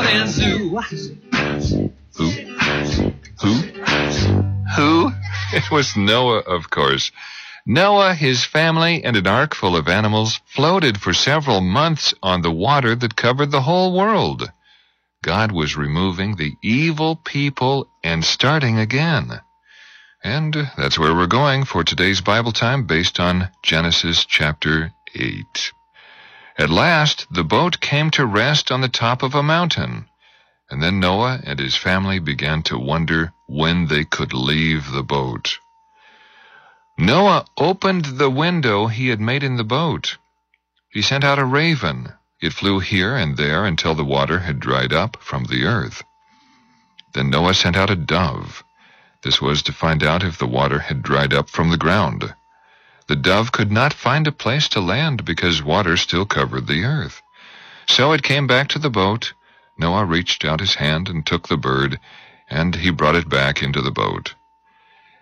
and Sue. Who? It was Noah, of course. Noah, his family, and an ark full of animals floated for several months on the water that covered the whole world. God was removing the evil people and starting again. And that's where we're going for today's Bible time, based on Genesis chapter 8. At last, the boat came to rest on the top of a mountain. And then Noah and his family began to wonder when they could leave the boat. Noah opened the window he had made in the boat. He sent out a raven. It flew here and there until the water had dried up from the earth. Then Noah sent out a dove. This was to find out if the water had dried up from the ground. The dove could not find a place to land because water still covered the earth. So it came back to the boat. Noah reached out his hand and took the bird, and he brought it back into the boat.